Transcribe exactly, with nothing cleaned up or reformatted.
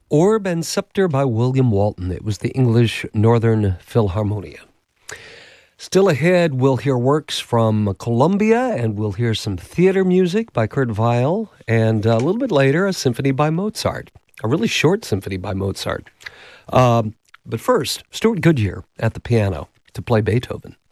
Orb and Scepter by William Walton. It was the English Northern Philharmonia. Still ahead, we'll hear works from Columbia, and we'll hear some theater music by Kurt Weill, and a little bit later, a symphony by Mozart, a really short symphony by Mozart. Um, but first, Stuart Goodyear at the piano to play Beethoven.